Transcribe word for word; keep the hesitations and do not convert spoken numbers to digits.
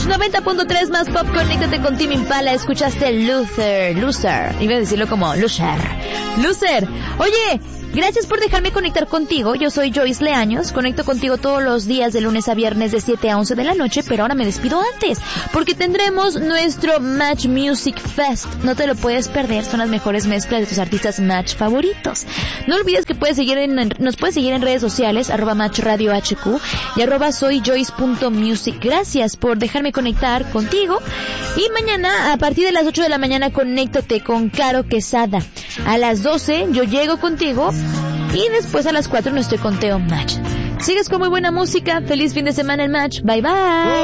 noventa punto tres más pop, conéctate con Tame Impala. Escuchaste Loser, Loser. Iba a decirlo como Loser. Loser. Oye, gracias por dejarme conectar contigo. Yo soy Joyce Leaños. Conecto contigo todos los días de lunes a viernes de siete a once de la noche, pero ahora me despido antes porque tendremos nuestro Match Music Fest. No te lo puedes perder. Son las mejores mezclas de tus artistas Match favoritos. No olvides que puedes seguir en, nos puedes seguir en redes sociales, arroba Match Radio H Q y arroba soy Joyce punto music. Gracias por dejarme conectar contigo. Y mañana, a partir de las ocho de la mañana, conéctate con Caro Quesada. A las doce yo llego contigo. Y después a las cuatro nuestro conteo Match. Sigues con muy buena música. Feliz fin de semana en Match. Bye bye.